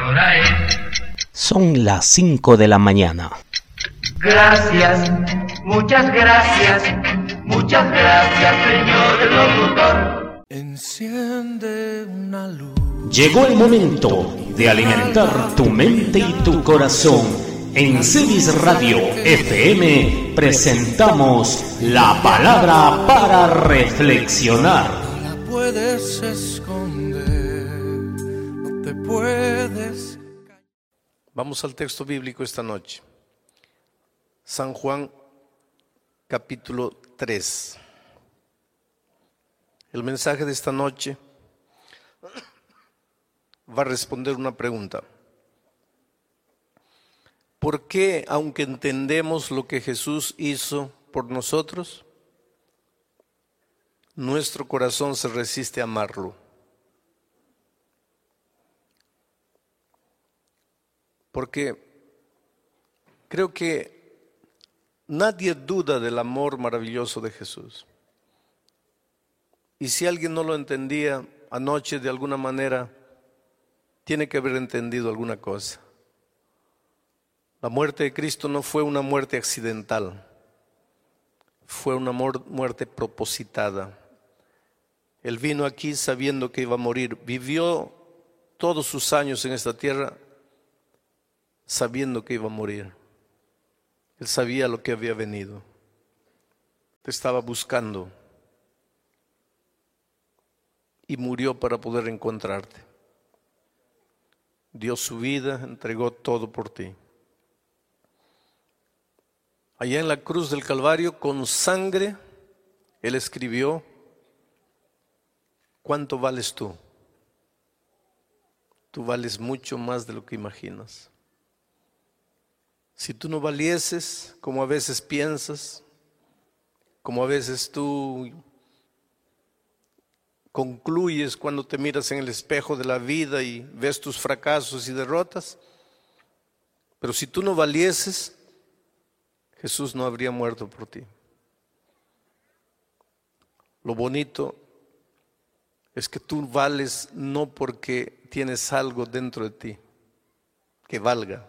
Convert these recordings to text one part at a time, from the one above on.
hora es? Son las 5 de la mañana. Gracias, muchas gracias, señor locutor. Enciende una luz. Llegó el momento de alimentar tu mente y tu corazón. En Cevis Radio FM presentamos la palabra para reflexionar. No la puedes esconder, no te puedes. Vamos al texto bíblico esta noche. San Juan, capítulo 3. El mensaje de esta noche va a responder una pregunta. ¿Por qué, aunque entendemos lo que Jesús hizo por nosotros, nuestro corazón se resiste a amarlo? Porque creo que nadie duda del amor maravilloso de Jesús. Y si alguien no lo entendía anoche de alguna manera, tiene que haber entendido alguna cosa. La muerte de Cristo no fue una muerte accidental, fue una muerte propositada. Él vino aquí sabiendo que iba a morir, vivió todos sus años en esta tierra sabiendo que iba a morir. Él sabía lo que había venido, te estaba buscando y murió para poder encontrarte. Dio su vida, entregó todo por ti. Allá en la cruz del Calvario, con sangre, Él escribió: ¿cuánto vales tú? Tú vales mucho más de lo que imaginas. Si tú no valieses, como a veces piensas, como a veces tú concluyes cuando te miras en el espejo de la vida y ves tus fracasos y derrotas, pero si tú no valieses, Jesús no habría muerto por ti. Lo bonito es que tú vales no porque tienes algo dentro de ti que valga.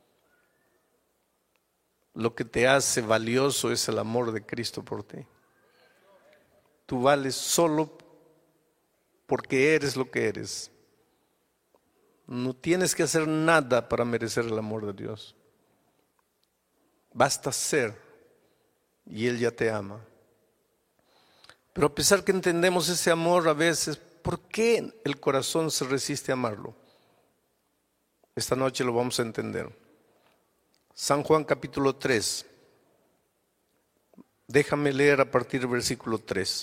Lo que te hace valioso es el amor de Cristo por ti. Tú vales solo porque eres lo que eres. No tienes que hacer nada para merecer el amor de Dios. Basta ser y Él ya te ama. Pero a pesar que entendemos ese amor a veces, ¿por qué el corazón se resiste a amarlo? Esta noche lo vamos a entender. San Juan capítulo 3. Déjame leer a partir del versículo 3.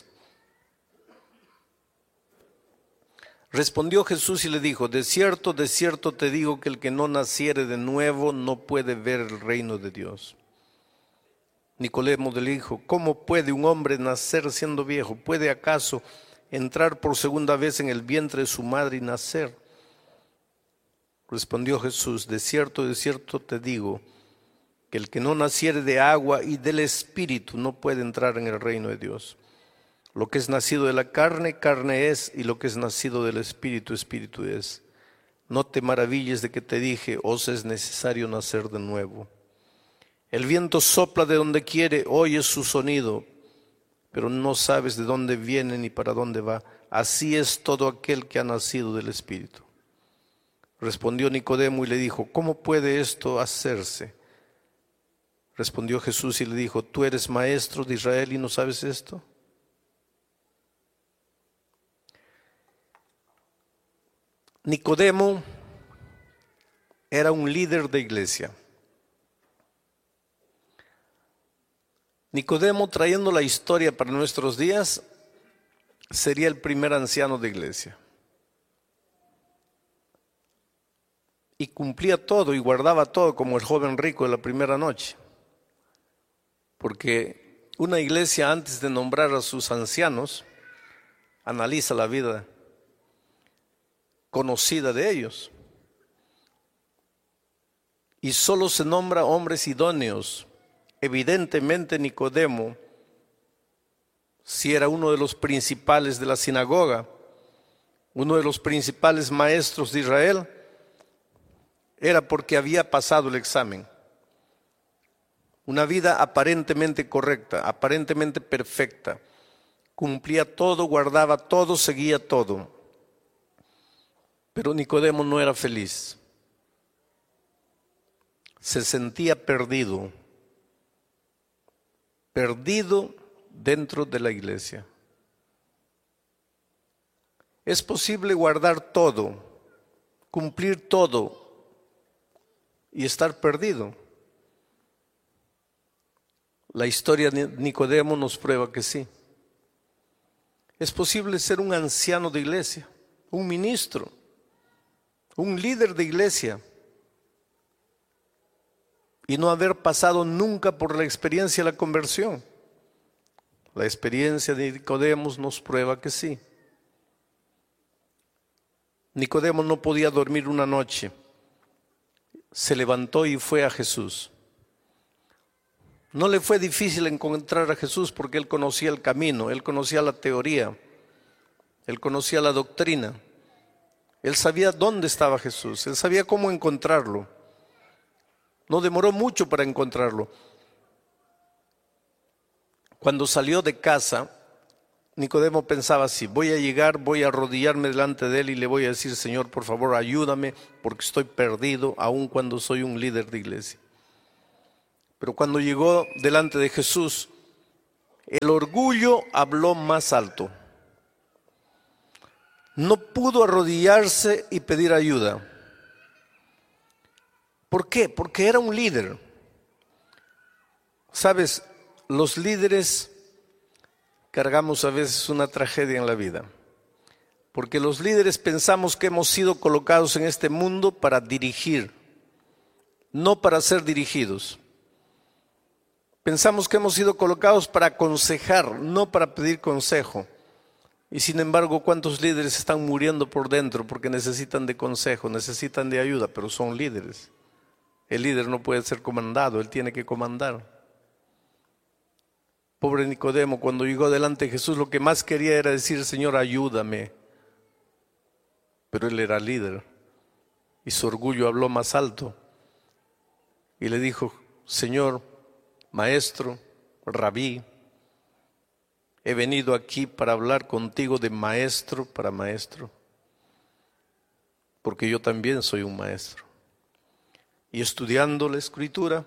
Respondió Jesús y le dijo: de cierto te digo que el que no naciere de nuevo no puede ver el reino de Dios. Nicodemo le dijo: ¿cómo puede un hombre nacer siendo viejo? ¿Puede acaso entrar por segunda vez en el vientre de su madre y nacer? Respondió Jesús: de cierto te digo que el que no naciere de agua y del Espíritu no puede entrar en el reino de Dios. Lo que es nacido de la carne, carne es, y lo que es nacido del Espíritu, Espíritu es. No te maravilles de que te dije: os es necesario nacer de nuevo. El viento sopla de donde quiere, oyes su sonido, pero no sabes de dónde viene ni para dónde va. Así es todo aquel que ha nacido del Espíritu. Respondió Nicodemo y le dijo: ¿cómo puede esto hacerse? Respondió Jesús y le dijo: ¿tú eres maestro de Israel y no sabes esto? Nicodemo era un líder de iglesia. Nicodemo, trayendo la historia para nuestros días, sería el primer anciano de iglesia. Y cumplía todo y guardaba todo como el joven rico de la primera noche. Porque una iglesia, antes de nombrar a sus ancianos, analiza la vida conocida de ellos. Y solo se nombra hombres idóneos. Evidentemente Nicodemo, si era uno de los principales de la sinagoga, uno de los principales maestros de Israel, era porque había pasado el examen. Una vida aparentemente correcta, aparentemente perfecta. Cumplía todo, guardaba todo, seguía todo. Pero Nicodemo no era feliz. Se sentía perdido. Perdido dentro de la iglesia. Es posible guardar todo, cumplir todo y estar perdido. La historia de Nicodemo nos prueba que sí. Es posible ser un anciano de iglesia, un ministro, un líder de iglesia y no haber pasado nunca por la experiencia de la conversión. La experiencia de Nicodemo nos prueba que sí. Nicodemo no podía dormir una noche. Se levantó y fue a Jesús. No le fue difícil encontrar a Jesús porque él conocía el camino, él conocía la teoría, él conocía la doctrina. Él sabía dónde estaba Jesús, él sabía cómo encontrarlo. No demoró mucho para encontrarlo. Cuando salió de casa, Nicodemo pensaba así: voy a llegar, voy a arrodillarme delante de él y le voy a decir: Señor, por favor, ayúdame porque estoy perdido, aun cuando soy un líder de iglesia. Pero cuando llegó delante de Jesús, el orgullo habló más alto. No pudo arrodillarse y pedir ayuda. ¿Por qué? Porque era un líder. ¿Sabes? Los líderes cargamos a veces una tragedia en la vida, porque los líderes pensamos que hemos sido colocados en este mundo para dirigir, no para ser dirigidos. Pensamos que hemos sido colocados para aconsejar, no para pedir consejo. Y sin embargo, ¿cuántos líderes están muriendo por dentro porque necesitan de consejo, necesitan de ayuda, pero son líderes? El líder no puede ser comandado, él tiene que comandar. Pobre Nicodemo, cuando llegó delante de Jesús, lo que más quería era decir: Señor, ayúdame. Pero él era líder y su orgullo habló más alto. Y le dijo: Señor, maestro, rabí, he venido aquí para hablar contigo de maestro para maestro, porque yo también soy un maestro. Y estudiando la Escritura,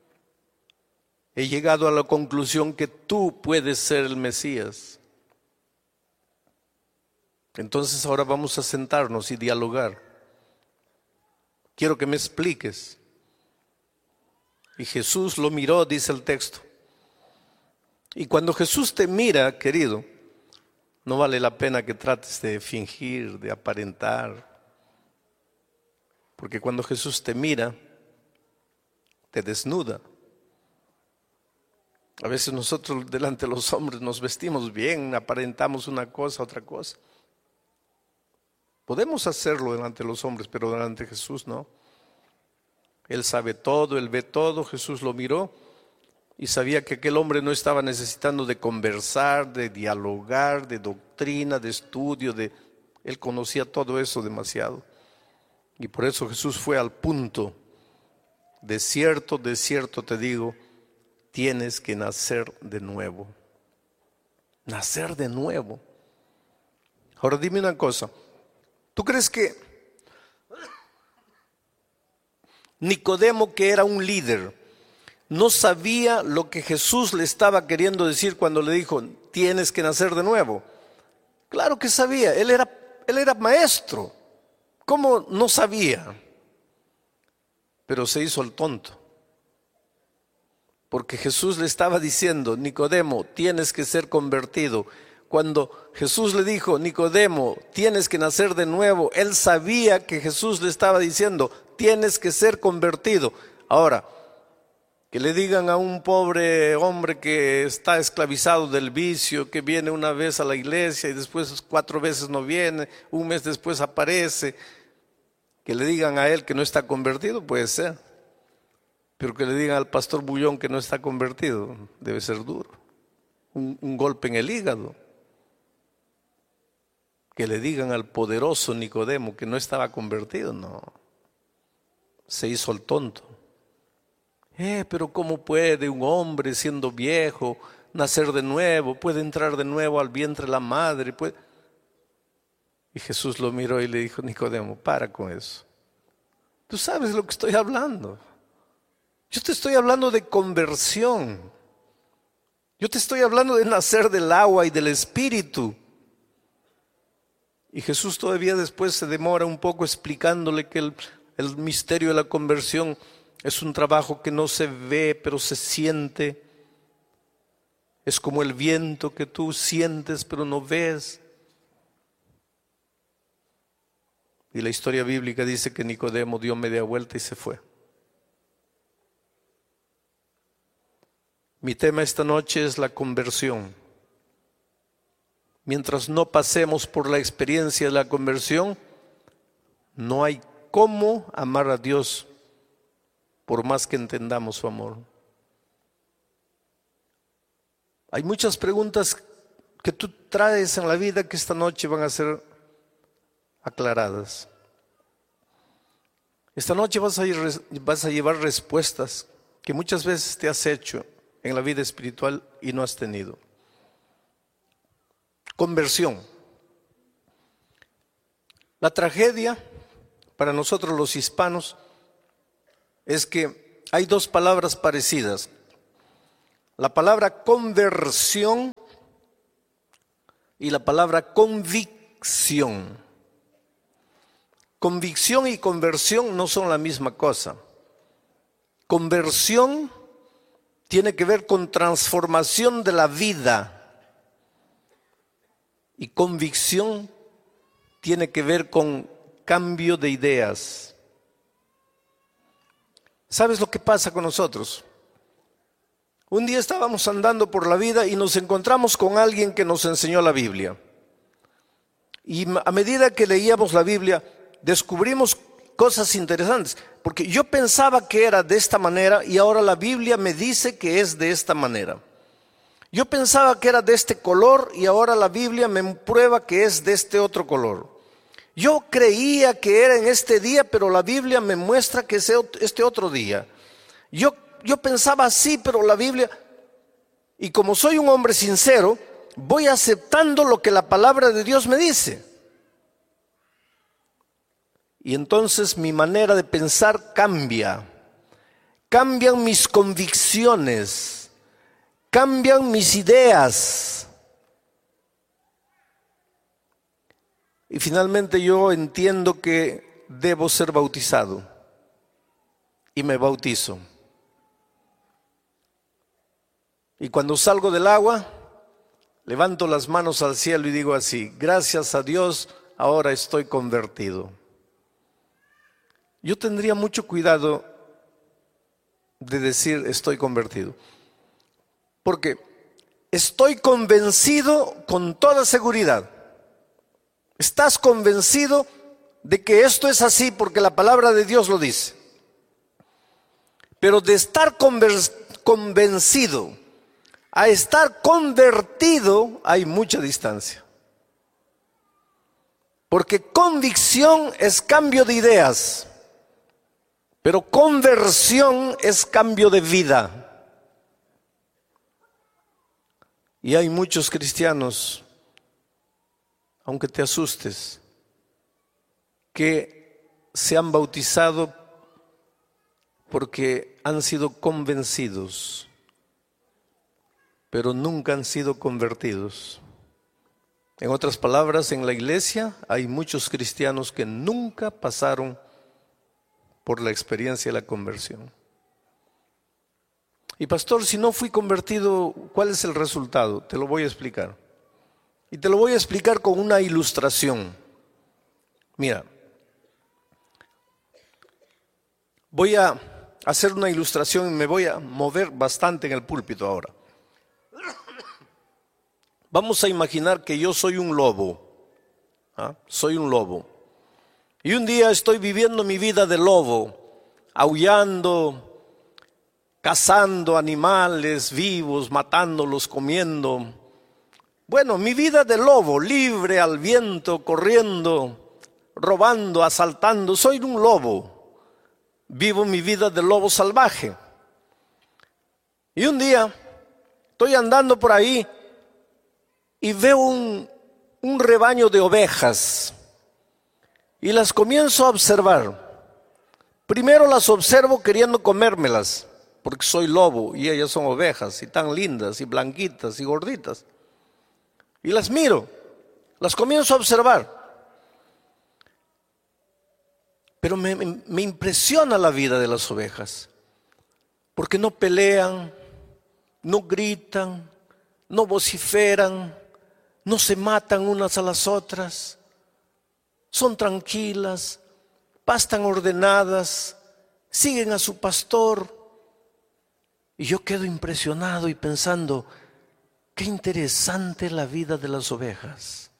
he llegado a la conclusión que tú puedes ser el Mesías. Entonces ahora vamos a sentarnos y dialogar. Quiero que me expliques. Y Jesús lo miró, dice el texto. Y cuando Jesús te mira, querido, no vale la pena que trates de fingir, de aparentar. Porque cuando Jesús te mira, te desnuda. A veces nosotros delante de los hombres nos vestimos bien, aparentamos una cosa, otra cosa. Podemos hacerlo delante de los hombres, pero delante de Jesús no. Él sabe todo, Él ve todo. Jesús lo miró y sabía que aquel hombre no estaba necesitando de conversar, de dialogar, de doctrina, de estudio. Él conocía todo eso demasiado. Y por eso Jesús fue al punto. De cierto te digo, tienes que nacer de nuevo. Nacer de nuevo. Ahora dime una cosa. ¿Tú crees que Nicodemo, que era un líder, no sabía lo que Jesús le estaba queriendo decir cuando le dijo: tienes que nacer de nuevo? Claro que sabía. Él era maestro. ¿Cómo no sabía? Pero se hizo el tonto. Porque Jesús le estaba diciendo: Nicodemo, tienes que ser convertido. Cuando Jesús le dijo: Nicodemo, tienes que nacer de nuevo, él sabía que Jesús le estaba diciendo: tienes que ser convertido. Ahora, que le digan a un pobre hombre que está esclavizado del vicio, que viene una vez a la iglesia y después 4 veces no viene, un mes después aparece, que le digan a él que no está convertido, puede ser. Pero que le digan al pastor Bullón que no está convertido, debe ser duro. Un golpe en el hígado. Que le digan al poderoso Nicodemo que no estaba convertido, no. se hizo el tonto. Pero ¿cómo puede un hombre siendo viejo nacer de nuevo? ¿Puede entrar de nuevo al vientre de la madre? Y Jesús lo miró y le dijo: Nicodemo, para con eso. Tú sabes lo que estoy hablando. Yo te estoy hablando de conversión. Yo te estoy hablando de nacer del agua y del Espíritu. Y Jesús todavía después se demora un poco explicándole que el misterio de la conversión es un trabajo que no se ve, pero se siente. Es como el viento que tú sientes, pero no ves. Y la historia bíblica dice que Nicodemo dio media vuelta y se fue. Mi tema esta noche es la conversión. Mientras no pasemos por la experiencia de la conversión, no hay cómo amar a Dios por más que entendamos su amor. Hay muchas preguntas que tú traes en la vida que esta noche van a ser aclaradas. Esta noche vas a llevar respuestas que muchas veces te has hecho en la vida espiritual y no has tenido. Conversión. La tragedia para nosotros los hispanos es que hay dos palabras parecidas. La palabra conversión y la palabra convicción. Convicción y conversión no son la misma cosa. Conversión tiene que ver con transformación de la vida. Y convicción tiene que ver con cambio de ideas. ¿Sabes lo que pasa con nosotros? Un día estábamos andando por la vida y nos encontramos con alguien que nos enseñó la Biblia. Y a medida que leíamos la Biblia, descubrimos cosas interesantes. Porque yo pensaba que era de esta manera y ahora la Biblia me dice que es de esta manera. Yo pensaba que era de este color y ahora la Biblia me prueba que es de este otro color. Yo creía que era en este día, pero la Biblia me muestra que es este otro día. Yo pensaba así, pero la Biblia... Y como soy un hombre sincero, voy aceptando lo que la palabra de Dios me dice. Y entonces mi manera de pensar cambia. Cambian mis convicciones. Cambian mis ideas. Y finalmente yo entiendo que debo ser bautizado. Y me bautizo. Y cuando salgo del agua, levanto las manos al cielo y digo así: gracias a Dios, ahora estoy convertido. Yo tendría mucho cuidado de decir estoy convertido. Porque estoy convencido con toda seguridad. Estás convencido de que esto es así porque la palabra de Dios lo dice. Pero de estar convencido a estar convertido hay mucha distancia. Porque convicción es cambio de ideas, pero conversión es cambio de vida. Y hay muchos cristianos, aunque te asustes, que se han bautizado porque han sido convencidos, pero nunca han sido convertidos. En otras palabras, en la iglesia hay muchos cristianos que nunca pasaron por la experiencia de la conversión. Y pastor, si no fui convertido, ¿cuál es el resultado? Te lo voy a explicar. Y te lo voy a explicar con una ilustración. Mira, voy a hacer una ilustración y me voy a mover bastante en el púlpito ahora. Vamos a imaginar que yo soy un lobo. Soy un lobo. Y un día estoy viviendo mi vida de lobo, aullando, cazando animales vivos, matándolos, comiendo. Bueno, mi vida de lobo, libre al viento, corriendo, robando, asaltando. Soy un lobo. vivo mi vida de lobo salvaje. Y un día estoy andando por ahí y veo un rebaño de ovejas y las comienzo a observar. Primero las observo queriendo comérmelas, porque soy lobo y ellas son ovejas y tan lindas y blanquitas y gorditas. Y las miro, las comienzo a observar. Pero me impresiona la vida de las ovejas, porque no pelean, no gritan, no vociferan, no se matan unas a las otras, son tranquilas, pastan ordenadas, siguen a su pastor. Y yo quedo impresionado y pensando, qué interesante la vida de las ovejas.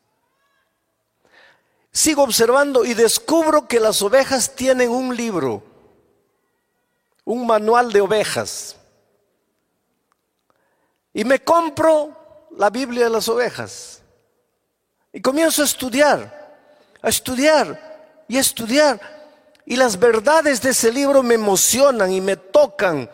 Sigo observando y descubro que las ovejas tienen un libro, un manual de ovejas. Y me compro la Biblia de las ovejas. Y comienzo a estudiar y a estudiar. Y las verdades de ese libro me emocionan y me tocan.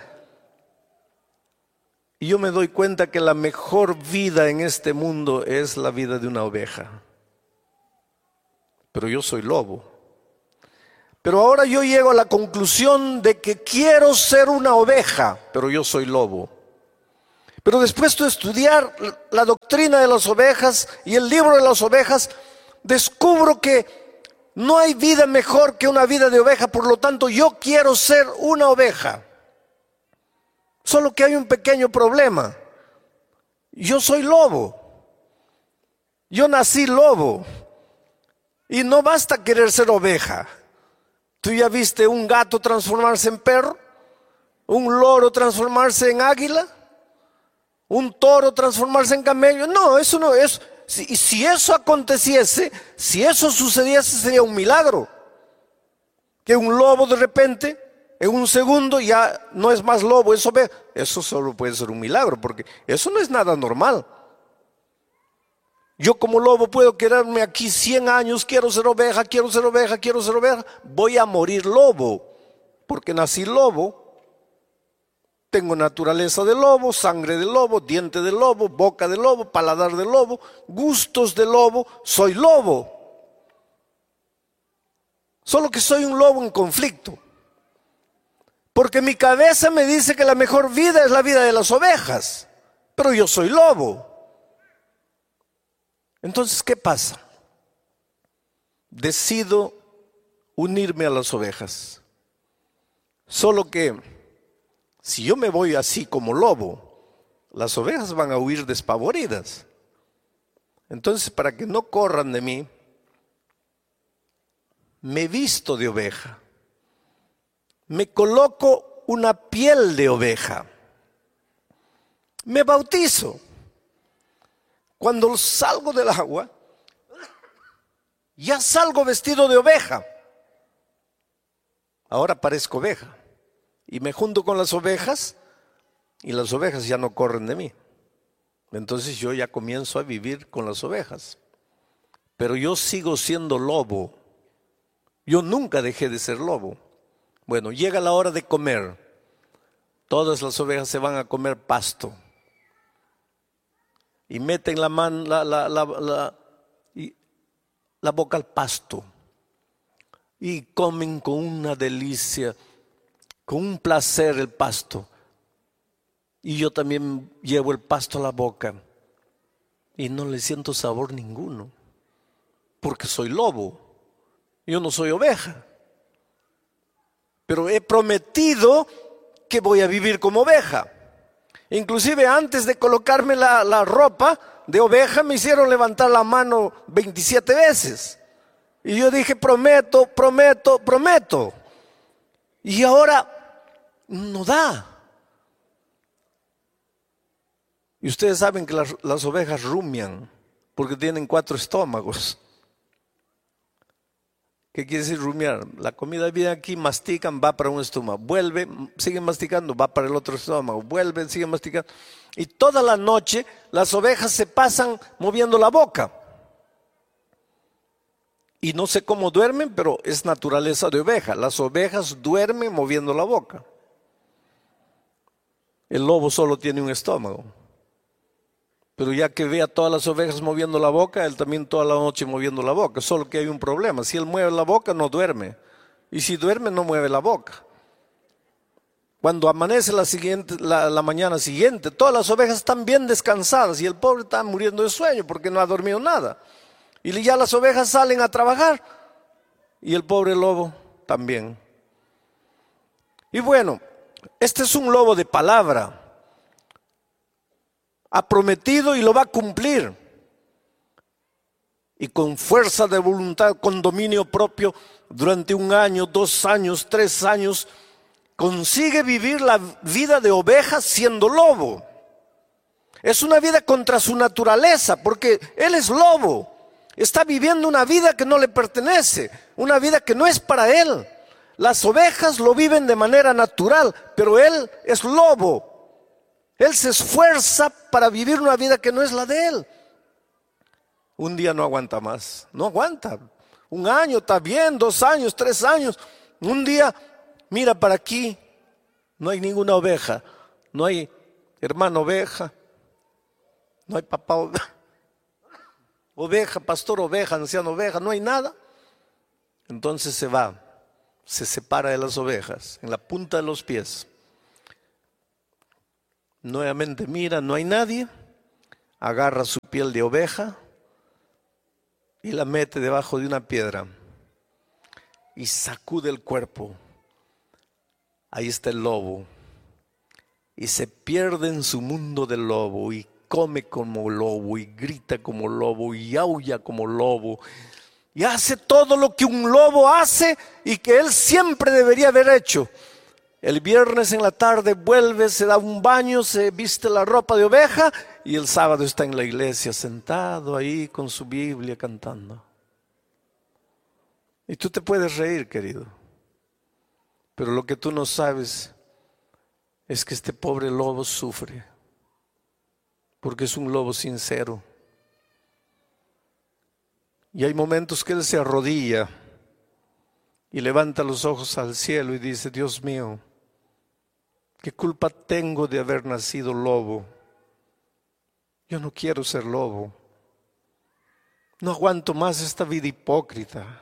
Y yo me doy cuenta que la mejor vida en este mundo es la vida de una oveja. Pero yo soy lobo. Pero ahora yo llego a la conclusión de que quiero ser una oveja, pero yo soy lobo. Pero después de estudiar la doctrina de las ovejas y el libro de las ovejas, descubro que no hay vida mejor que una vida de oveja. Por lo tanto, yo quiero ser una oveja. Solo que hay un pequeño problema. Yo soy lobo. Yo nací lobo. Y no basta querer ser oveja. ¿Tú ya viste un gato transformarse en perro? ¿Un loro transformarse en águila? ¿Un toro transformarse en camello? No, eso no es. Si eso aconteciese, si eso sucediese, sería un milagro. Que un lobo de repente, en un segundo, ya no es más lobo, es oveja. Eso solo puede ser un milagro, porque eso no es nada normal. Yo como lobo puedo quedarme aquí 100 años, quiero ser oveja, quiero ser oveja, quiero ser oveja. Voy a morir lobo, porque nací lobo. Tengo naturaleza de lobo, sangre de lobo, diente de lobo, boca de lobo, paladar de lobo, gustos de lobo. Soy lobo. Solo que soy un lobo en conflicto. Porque mi cabeza me dice que la mejor vida es la vida de las ovejas. Pero yo soy lobo. Entonces, ¿qué pasa? Decido unirme a las ovejas. Solo que si yo me voy así como lobo, las ovejas van a huir despavoridas. Entonces, para que no corran de mí, me visto de oveja. Me coloco una piel de oveja. Me bautizo. Cuando salgo del agua, ya salgo vestido de oveja. Ahora parezco oveja. Y me junto con las ovejas y las ovejas ya no corren de mí. Entonces yo ya comienzo a vivir con las ovejas. Pero yo sigo siendo lobo. Yo nunca dejé de ser lobo. Bueno, llega la hora de comer. Todas las ovejas se van a comer pasto. Y meten la boca al pasto. Y comen con una delicia, con un placer el pasto. Y yo también llevo el pasto a la boca. Y no le siento sabor ninguno. Porque soy lobo. Yo no soy oveja. Pero he prometido que voy a vivir como oveja. Inclusive antes de colocarme la ropa de oveja me hicieron levantar la mano 27 veces. Y yo dije, prometo, prometo, prometo. Y ahora no da. Y ustedes saben que las ovejas rumian porque tienen 4 estómagos. ¿Qué quiere decir rumiar? La comida viene aquí, mastican, va para un estómago, vuelve, siguen masticando, va para el otro estómago, vuelven, siguen masticando. Y toda la noche las ovejas se pasan moviendo la boca. Y no sé cómo duermen, pero es naturaleza de oveja. Las ovejas duermen moviendo la boca. El lobo solo tiene un estómago. Pero ya que ve a todas las ovejas moviendo la boca, él también toda la noche moviendo la boca. Solo que hay un problema. Si él mueve la boca, no duerme. Y si duerme, no mueve la boca. Cuando amanece la mañana siguiente, todas las ovejas están bien descansadas y el pobre está muriendo de sueño porque no ha dormido nada. Y ya las ovejas salen a trabajar y el pobre lobo también. Y bueno, este es un lobo de palabra. Ha prometido y lo va a cumplir. Y con fuerza de voluntad, con dominio propio, durante 1 año, 2 años, 3 años, consigue vivir la vida de oveja siendo lobo. Es una vida contra su naturaleza, porque él es lobo. Está viviendo una vida que no le pertenece, una vida que no es para él. Las ovejas lo viven de manera natural, pero él es lobo. Él se esfuerza para vivir una vida que no es la de él. Un día no aguanta más, no aguanta. 1 año está bien, 2 años, 3 años. Un día mira para aquí, no hay ninguna oveja, no hay hermano oveja, no hay papá oveja, pastor oveja, anciano oveja, no hay nada. Entonces se va, se separa de las ovejas en la punta de los pies. Nuevamente mira, no hay nadie, agarra su piel de oveja y la mete debajo de una piedra y sacude el cuerpo. Ahí está el lobo y se pierde en su mundo del lobo y come como lobo y grita como lobo y aulla como lobo y hace todo lo que un lobo hace y que él siempre debería haber hecho. El viernes en la tarde vuelve, se da un baño, se viste la ropa de oveja y el sábado está en la iglesia sentado ahí con su Biblia cantando. Y tú te puedes reír, querido, pero lo que tú no sabes es que este pobre lobo sufre, porque es un lobo sincero. Y hay momentos que él se arrodilla y levanta los ojos al cielo y dice: Dios mío, ¿qué culpa tengo de haber nacido lobo? Yo no quiero ser lobo. No aguanto más esta vida hipócrita.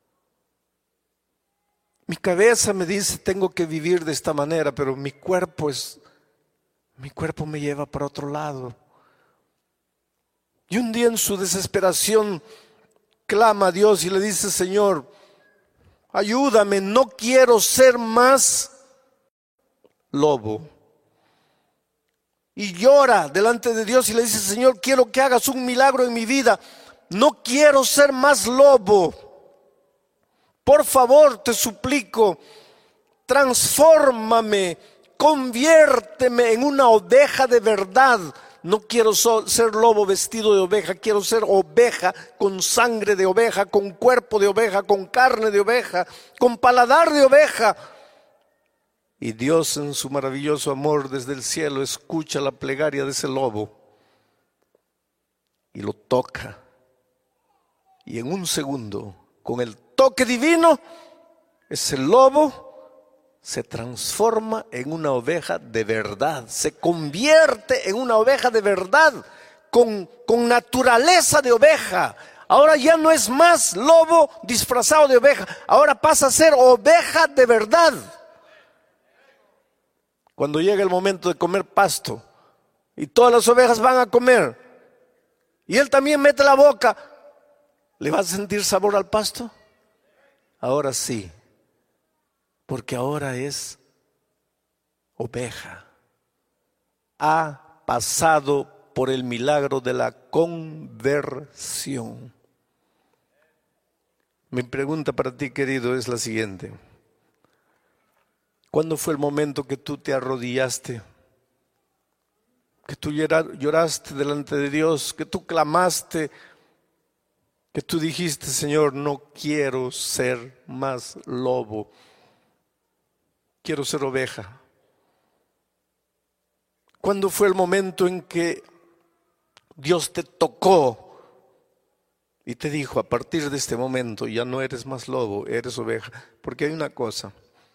Mi cabeza me dice tengo que vivir de esta manera, pero mi cuerpo me lleva para otro lado. Y un día en su desesperación clama a Dios y le dice: Señor, ayúdame, no quiero ser más lobo. Y llora delante de Dios y le dice: Señor, quiero que hagas un milagro en mi vida. No quiero ser más lobo. Por favor, te suplico, transfórmame, conviérteme en una oveja de verdad. No quiero ser lobo vestido de oveja, quiero ser oveja con sangre de oveja, con cuerpo de oveja, con carne de oveja, con paladar de oveja. Y Dios en su maravilloso amor desde el cielo escucha la plegaria de ese lobo y lo toca. Y en un segundo, con el toque divino, ese lobo se transforma en una oveja de verdad, se convierte en una oveja de verdad, con naturaleza de oveja. Ahora ya no es más lobo disfrazado de oveja, ahora pasa a ser oveja de verdad. Cuando llega el momento de comer pasto y todas las ovejas van a comer y él también mete la boca, ¿le va a sentir sabor al pasto? Ahora sí, porque ahora es oveja. Ha pasado por el milagro de la conversión. Mi pregunta para ti, querido, es la siguiente. ¿Cuándo fue el momento que tú te arrodillaste? Que tú lloraste delante de Dios, que tú clamaste, que tú dijiste: Señor, no quiero ser más lobo, quiero ser oveja. ¿Cuándo fue el momento en que Dios te tocó y te dijo, a partir de este momento ya no eres más lobo, eres oveja. Porque hay una cosa,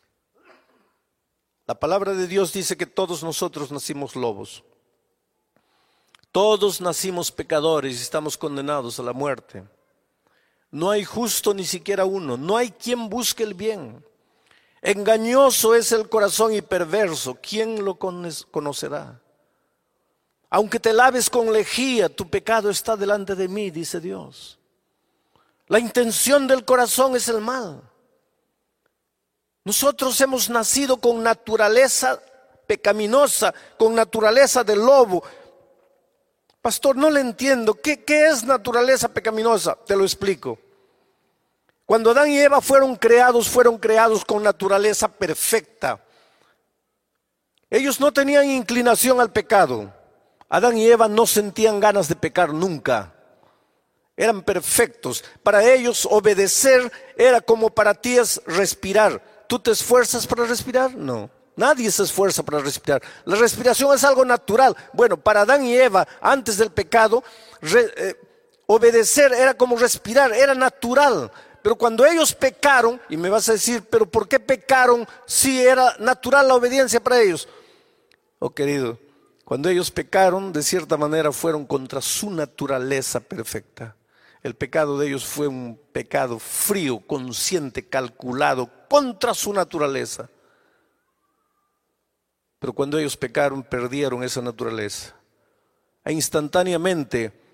la palabra de Dios dice que todos nosotros nacimos lobos. Todos nacimos pecadores y estamos condenados a la muerte. No hay justo ni siquiera uno, no hay quien busque el bien. Engañoso es el corazón y perverso, ¿quién lo conocerá? Aunque te laves con lejía, tu pecado está delante de mí, dice Dios. La intención del corazón es el mal. Nosotros hemos nacido con naturaleza pecaminosa, con naturaleza de lobo. Pastor, no le entiendo. ¿Qué es naturaleza pecaminosa? Te lo explico. Cuando Adán y Eva fueron creados con naturaleza perfecta. Ellos no tenían inclinación al pecado. Adán y Eva no sentían ganas de pecar nunca. Eran perfectos. Para ellos obedecer era como para ti es respirar. ¿Tú te esfuerzas para respirar? No. Nadie se esfuerza para respirar. La respiración es algo natural. Bueno, para Adán y Eva, antes del pecado, obedecer era como respirar, era natural. Pero cuando ellos pecaron, y me vas a decir, ¿pero por qué pecaron si era natural la obediencia para ellos? Oh querido, cuando ellos pecaron, de cierta manera fueron contra su naturaleza perfecta. El pecado de ellos fue un pecado frío, consciente, calculado, contra su naturaleza. Pero cuando ellos pecaron, perdieron esa naturaleza. E instantáneamente